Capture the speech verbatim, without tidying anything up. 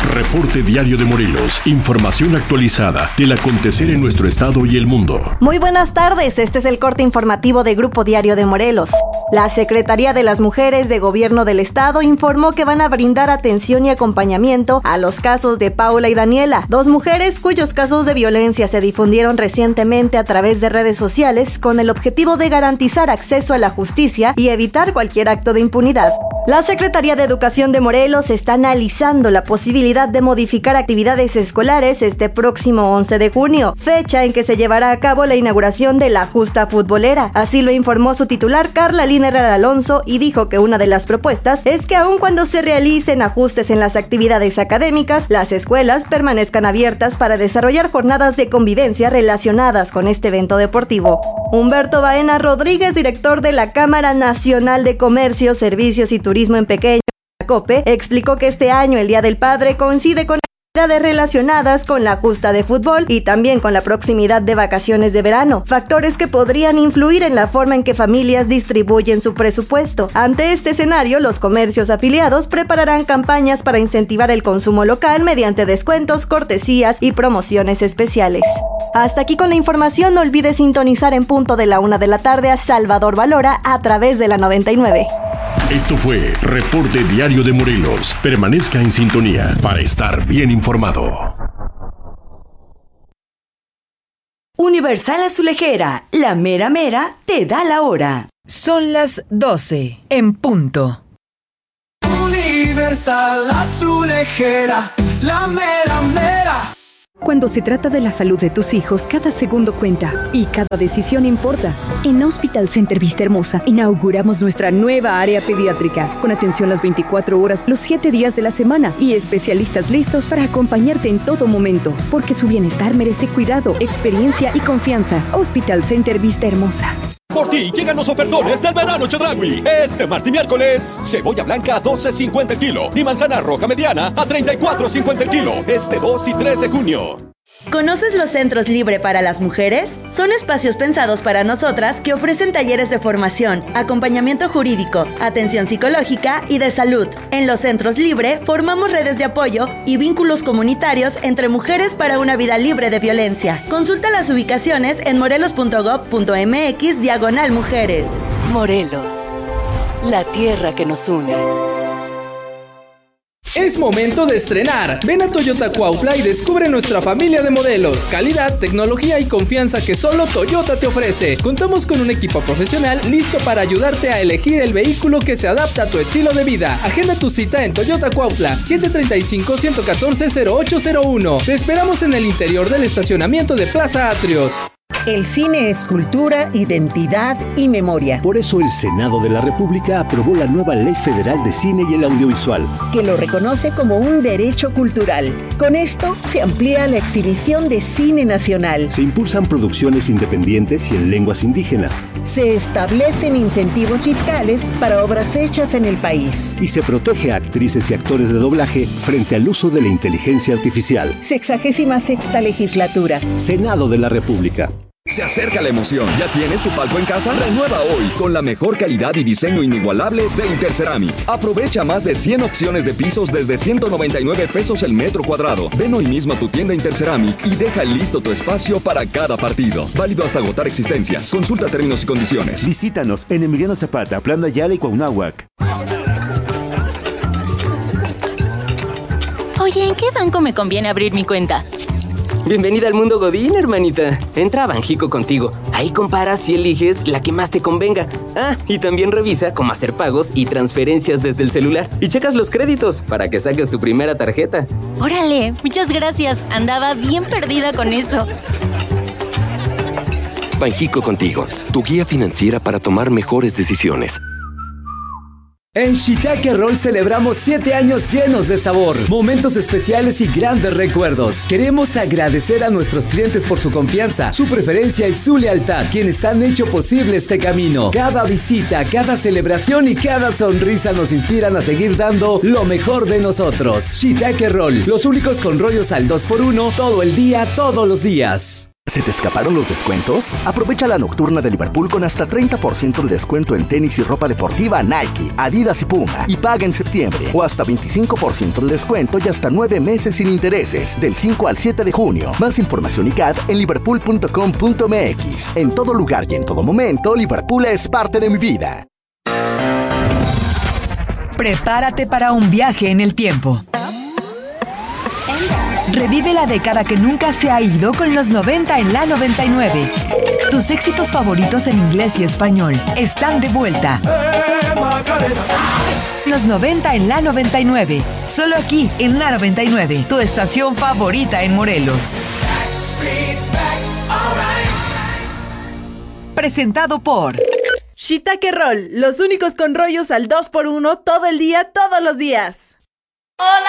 Reporte Diario de Morelos. Información actualizada del acontecer en nuestro estado y el mundo. Muy buenas tardes, este es el corte informativo de Grupo Diario de Morelos. La Secretaría de las Mujeres de Gobierno del Estado informó que van a brindar atención y acompañamiento a los casos de Paula y Daniela, dos mujeres cuyos casos de violencia se difundieron recientemente a través de redes sociales con el objetivo de garantizar acceso a la justicia y evitar cualquier acto de impunidad. La Secretaría de Educación de Morelos está analizando la posibilidad de modificar actividades escolares este próximo once de junio, fecha en que se llevará a cabo la inauguración de la justa futbolera. Así lo informó su titular Carla Liner Alonso y dijo que una de las propuestas es que aun cuando se realicen ajustes en las actividades académicas, las escuelas permanezcan abiertas para desarrollar jornadas de convivencia relacionadas con este evento deportivo. Humberto Baena Rodríguez, director de la Cámara Nacional de Comercio, Servicios y Turismo en Pequeño, COPE, explicó que este año el Día del Padre coincide con actividades relacionadas con la justa de fútbol y también con la proximidad de vacaciones de verano, factores que podrían influir en la forma en que familias distribuyen su presupuesto. Ante este escenario, los comercios afiliados prepararán campañas para incentivar el consumo local mediante descuentos, cortesías y promociones especiales. Hasta aquí con la información, no olvides sintonizar en punto de la una de la tarde a Salvador Valora a través de la noventa y nueve. Esto fue Reporte Diario de Morelos. Permanezca en sintonía para estar bien informado. Universal Azulejera, la mera mera te da la hora. Son las doce en punto. Universal Azulejera, la mera mera. Cuando se trata de la salud de tus hijos, cada segundo cuenta y cada decisión importa. En Hospital Center Vista Hermosa inauguramos nuestra nueva área pediátrica, con atención las veinticuatro horas, los siete días de la semana y especialistas listos para acompañarte en todo momento, porque su bienestar merece cuidado, experiencia y confianza. Hospital Center Vista Hermosa. Por ti llegan los ofertones del verano Chedraui. Este martes y miércoles, cebolla blanca a doce cincuenta el kilo y manzana roja mediana a treinta y cuatro cincuenta el kilo. Este dos y tres de junio. ¿Conoces los Centros Libre para las Mujeres? Son espacios pensados para nosotras que ofrecen talleres de formación, acompañamiento jurídico, atención psicológica y de salud. En los Centros Libre formamos redes de apoyo y vínculos comunitarios entre mujeres para una vida libre de violencia. Consulta las ubicaciones en morelos punto gob punto mx diagonal mujeres. Morelos, la tierra que nos une. Es momento de estrenar. Ven a Toyota Cuautla y descubre nuestra familia de modelos, calidad, tecnología y confianza que solo Toyota te ofrece. Contamos con un equipo profesional listo para ayudarte a elegir el vehículo que se adapta a tu estilo de vida. Agenda tu cita en Toyota Cuautla, siete tres cinco, uno uno cuatro, cero ocho cero uno. Te esperamos en el interior del estacionamiento de Plaza Atrios. El cine es cultura, identidad y memoria. Por eso el Senado de la República aprobó la nueva Ley Federal de Cine y el Audiovisual, que lo reconoce como un derecho cultural. Con esto se amplía la exhibición de cine nacional. Se impulsan producciones independientes y en lenguas indígenas. Se establecen incentivos fiscales para obras hechas en el país. Y se protege a actrices y actores de doblaje frente al uso de la inteligencia artificial. Sexagésima sexta legislatura. Senado de la República. Se acerca la emoción. ¿Ya tienes tu palco en casa? Renueva hoy con la mejor calidad y diseño inigualable de Interceramic. Aprovecha más de cien opciones de pisos desde ciento noventa y nueve pesos el metro cuadrado. Ven hoy mismo a tu tienda Interceramic y deja listo tu espacio para cada partido. Válido hasta agotar existencias. Consulta términos y condiciones. Visítanos en Emiliano Zapata, Plan Ayala y Cuauhnáhuac. Oye, ¿en qué banco me conviene abrir mi cuenta? Bienvenida al mundo Godín, hermanita. Entra a Banjico Contigo. Ahí comparas y eliges la que más te convenga. Ah, y también revisa cómo hacer pagos y transferencias desde el celular. Y checas los créditos para que saques tu primera tarjeta. Órale, muchas gracias. Andaba bien perdida con eso. Banjico Contigo, tu guía financiera para tomar mejores decisiones. En Shiitake Roll celebramos siete años llenos de sabor, momentos especiales y grandes recuerdos. Queremos agradecer a nuestros clientes por su confianza, su preferencia y su lealtad, quienes han hecho posible este camino. Cada visita, cada celebración y cada sonrisa nos inspiran a seguir dando lo mejor de nosotros. Shiitake Roll, los únicos con rollos al dos por uno, todo el día, todos los días. ¿Se te escaparon los descuentos? Aprovecha la nocturna de Liverpool con hasta treinta por ciento de descuento en tenis y ropa deportiva Nike, Adidas y Puma. Y paga en septiembre. O hasta veinticinco por ciento de descuento y hasta nueve meses sin intereses. Del cinco al siete de junio. Más información y C A D en liverpool punto com punto m x. En todo lugar y en todo momento, Liverpool es parte de mi vida. Prepárate para un viaje en el tiempo. Revive la década que nunca se ha ido con los noventa en la noventa y nueve. Tus éxitos favoritos en inglés y español están de vuelta. Los noventa en la noventa y nueve. Solo aquí en la noventa y nueve, tu estación favorita en Morelos. Presentado por Shiitake Roll, los únicos con rollos al dos por uno todo el día, todos los días. Hola